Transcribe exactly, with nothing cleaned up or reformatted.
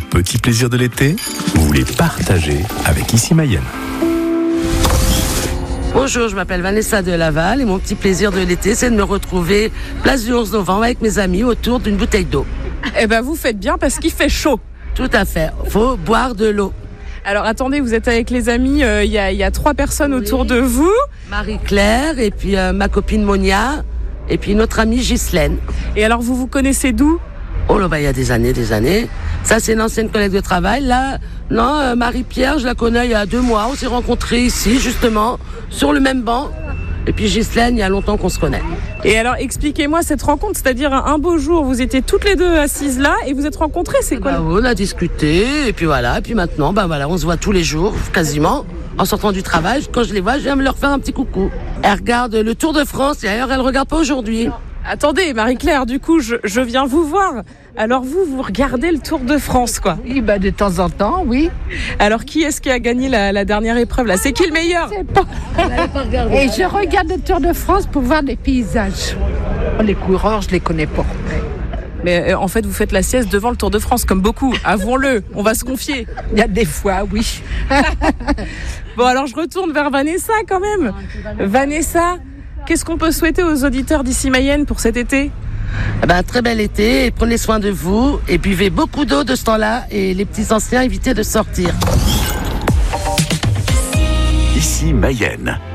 petits plaisirs de l'été, vous les partagez avec Ici Mayenne. Bonjour, je m'appelle Vanessa de Laval et mon petit plaisir de l'été, c'est de me retrouver place du onze novembre avec mes amis autour d'une bouteille d'eau. Eh ben, vous faites bien parce qu'il fait chaud. Tout à fait, faut boire de l'eau. Alors attendez, vous êtes avec les amis, il euh, y, a, y a trois personnes oui. autour de vous. Marie-Claire et puis euh, ma copine Monia et puis notre amie Ghislaine. Et alors vous vous connaissez d'où ? Oh là, bah il y a des années, des années. Ça c'est une ancienne collègue de travail. Là, non, euh, Marie-Pierre, je la connais il y a deux mois. On s'est rencontrés ici justement, sur le même banc. Et puis Ghislaine, il y a longtemps qu'on se connaît. Et alors, expliquez-moi cette rencontre, c'est-à-dire un beau jour, vous étiez toutes les deux assises là et vous êtes rencontrées, c'est quoi ? Bah, on a discuté et puis voilà, et puis maintenant, bah voilà, on se voit tous les jours, quasiment, en sortant du travail. Quand je les vois, je viens me leur faire un petit coucou. Elle regarde le Tour de France et d'ailleurs, elle ne regarde pas aujourd'hui. Attendez, Marie-Claire, du coup, je, je viens vous voir. Alors vous, vous regardez le Tour de France, quoi ? Oui, bah de temps en temps, oui. Alors qui est-ce qui a gagné la, la dernière épreuve là ? C'est qui le meilleur ? Je sais pas. Et je regarde le Tour de France pour voir des paysages. Les coureurs, je les connais pas. Mais euh, en fait, vous faites la sieste devant le Tour de France, comme beaucoup. Avouons-le, on va se confier. Il y a des fois, oui. Bon, alors je retourne vers Vanessa quand même. Vanessa, qu'est-ce qu'on peut souhaiter aux auditeurs d'Ici Mayenne pour cet été ? Eh ben, un très bel été, et prenez soin de vous et buvez beaucoup d'eau de ce temps-là et les petits anciens, évitez de sortir. Ici Mayenne.